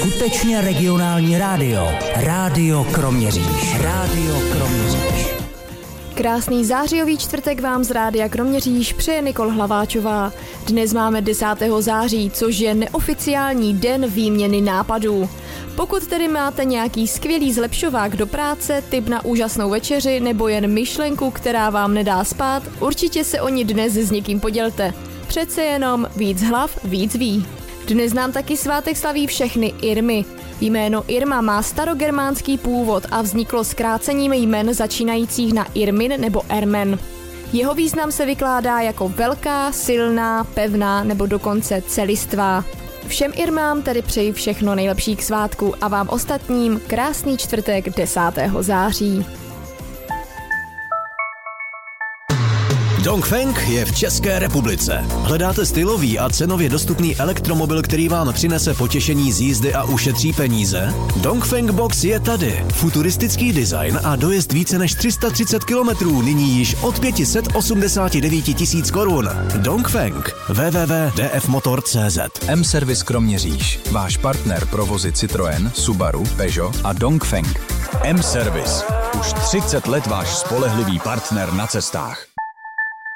skutečně regionální rádio. Rádio Kroměříž. Rádio Kroměříž. Krásný zářijový čtvrtek vám z Rádia Kroměříž přeje Nikol Hlaváčová. Dnes máme 10. září, což je neoficiální den výměny nápadů. Pokud tedy máte nějaký skvělý zlepšovák do práce, tip na úžasnou večeři nebo jen myšlenku, která vám nedá spát, určitě se o ní dnes s někým podělte. Přece jenom víc hlav, víc ví. Dnes nám taky svátek slaví všechny Irmy. Jméno Irma má starogermánský původ a vzniklo zkrácením jmen začínajících na Irmin nebo Ermen. Jeho význam se vykládá jako velká, silná, pevná nebo dokonce celistvá. Všem Irmám tedy přeji všechno nejlepší k svátku a vám ostatním krásný čtvrtek 10. září. Dongfeng je v České republice. Hledáte stylový a cenově dostupný elektromobil, který vám přinese potěšení z jízdy a ušetří peníze? Dongfeng Box je tady. Futuristický design a dojezd více než 330 km, nyní již od 589 000 korun. Dongfeng. www.dfmotor.cz. M-Service Kroměříž. Váš partner pro vozy Citroën, Subaru, Peugeot a Dongfeng. M-Service. Už 30 let váš spolehlivý partner na cestách.